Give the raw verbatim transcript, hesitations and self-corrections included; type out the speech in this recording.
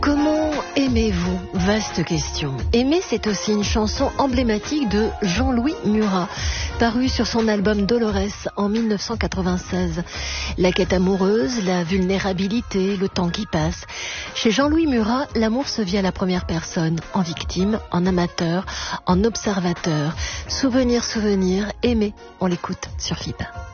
Comment aimez-vous? Vaste question. Aimer, c'est aussi une chanson emblématique de Jean-Louis Murat, parue sur son album Dolores en mille neuf cent quatre-vingt-seize. La quête amoureuse, la vulnérabilité, le temps qui passe. Chez Jean-Louis Murat, l'amour se vit à la première personne, en victime, en amateur, en observateur. Souvenir, souvenir, aimer. On l'écoute sur F I P.